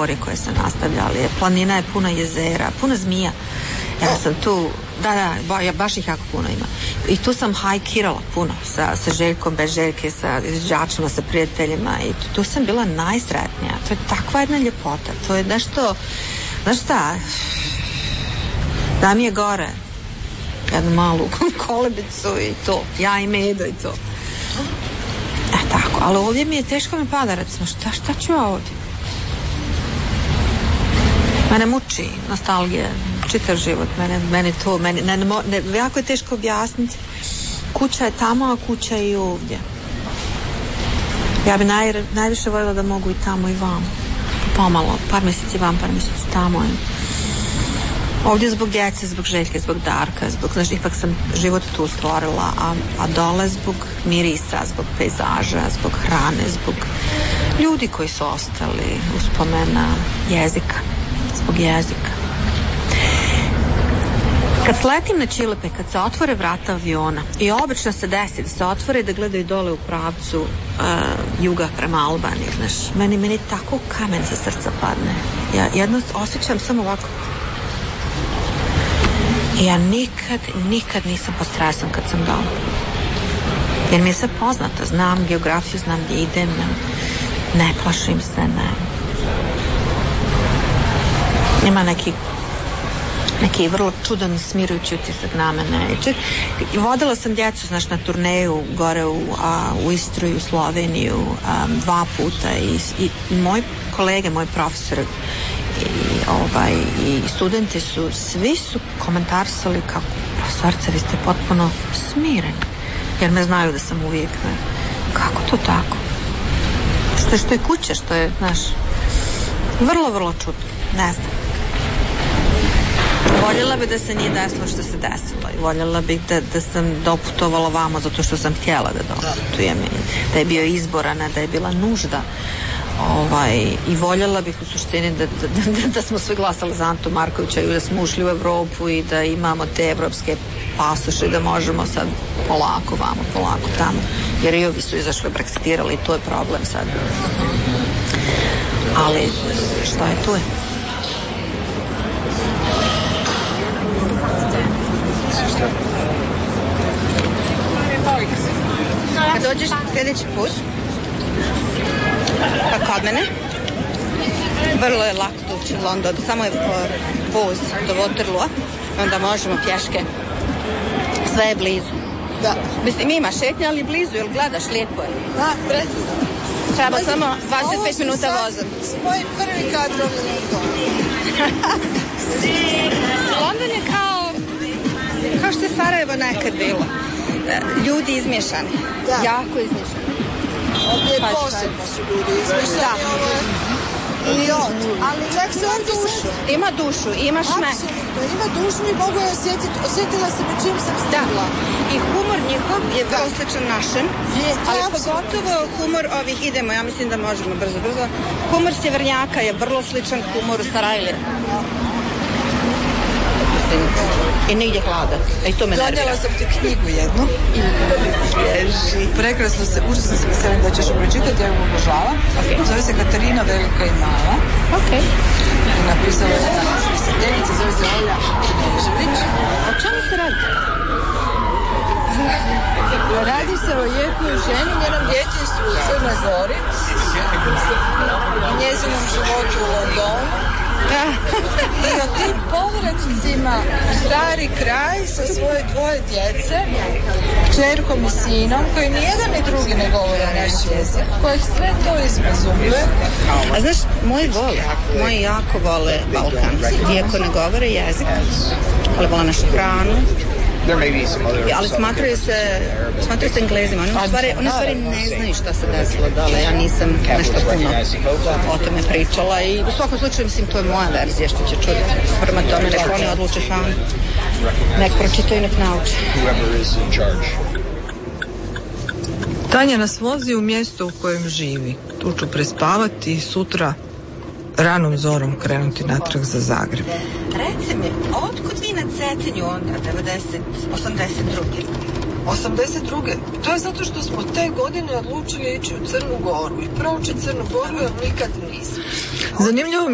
gori koje se nastavljali. Planina je puna jezera, puno zmija. Ja sam tu, baš ih jako puno ima. I tu sam hajkirala puno sa Željkom, bez Željke, sa izvođačima, sa prijateljima i tu sam bila najsretnija. To je takva jedna ljepota. To je nešto, znaš šta, da mi je gore jednu malu kolebicu i to, ja i Medo i to. Tako, ali ovdje mi je teško mi pada, recimo, šta ću ja ovdje? Mene muči nostalgija, čitav život, jako je teško objasniti. Kuća je tamo, a kuća je i ovdje. Ja bi najviše voljela da mogu i tamo i vam. Pomalo, par mjeseci vam, par mjeseci tamo. Ovdje zbog djece, zbog Željke, zbog Darka, znaš, ipak sam život tu stvorila, a dole zbog mirisa, zbog pejzaža, zbog hrane, zbog ljudi koji su ostali, uspomena, jezika, zbog jezika. Kad sletim na Čilepe, kad se otvore vrata aviona, i obično se desi da se otvore i da gledaju dole u pravcu juga prema Albaniji, znaš, meni tako kamen sa srca padne. Ja jedno osjećam samo ovako. I ja nikad nisam pod stresom kad sam dole. Jer mi je sve poznato, znam geografiju, znam gdje idem, ne plašim se, ne. Ima neki vrlo čudan smirujući utisak na mene. Vodila sam djecu, znaš, na turneju gore u Istru i u Sloveniju 2 puta i moji kolege, moji profesori i studenti svi su komentarisali kako, profesorce, vi ste potpuno smireni, jer me znaju da sam uvijek, kako to tako? Što je kuća, što je, znaš, vrlo, vrlo čudno, ne znam. Voljela bi da se nije desilo što se desilo i voljela bih da sam doputovala vamo zato što sam htjela da doputujem, da je bio izbor, a ne da je bila nužda. I voljela bih u suštini da smo svi glasali za Antu Markovića i da smo ušli u Evropu i da imamo te evropske pasoše, da možemo sad polako vamo, polako tamo, jer i ovi su izašli, breksitirali i to je problem sad. Ali što je, tu je. Kad dođeš sljedeći put pa kod mene, vrlo je lako doći u London, samo je voz do Waterloo, onda možemo pješke, sve je blizu. Da. Mislim, ima šetnja, ali blizu, jel gledaš, lijepo je. Da, predivno. Treba samo 25 minuta vozom. Moj prvi kadrovi London. London je kao što je Sarajevo nekad bilo. Ljudi izmješani. Da. Jako izmješani. Ovdje posebno su ljudi izmješani. Liot. Ali čak se on dušu. Ima dušu, ima šmek. Apsolutno, ima dušu i mogu je osjetila sam i čim sam stigla. I humor njihov je vrlo sličan našem, ali pogotovo humor ovih, idemo, ja mislim da možemo brzo. Humor sjevernjaka je vrlo sličan humoru Sarajlije. I nigdje hlada. I to me nervira. Donijela sam ti knjigu jednu. Prekrasno se, užasno se veselim da ćeš pročitati, ja ju obožavam. Okay. Zove se Katarina Velika i Mala. Okay. Napisala je jedna spisateljica, zove se Olja Knežević. O čemu se radi? Radi se o jednoj ženi, njenom djetinjstvu u Crnoj Gori, njezinom životu u Londonu. I o tim povratcima u stari kraj sa svoje 2 djece, kćerkom i sinom, koji nijedan ni drugi ne govore naš jezik, kojih sve to izbezumljuje. A znaš, moji jako vole Balkan, iako ne govore jezik, ali vole našu hranu. Ali smatraju se Englezima. Oni u stvari ne znaju šta se desilo dole. Ja nisam nešto puno o tome pričala i u svakom slučaju, mislim, to je moja verzija što će čuti. Prema tome, nek oni odluče sami. Nek pročitaju, nek nauče. Tanja nas vozi u mjesto u kojem živi. Tu ću prespavati i sutra ranom zorom krenuti natrag za Zagreb. Reci mi, otkud vi na Cetinju onda, 82. 82. To je zato što smo te godine odlučili ići u Crnu Goru i proći Crnu Goru, jer nikad nismo. Zanimljivo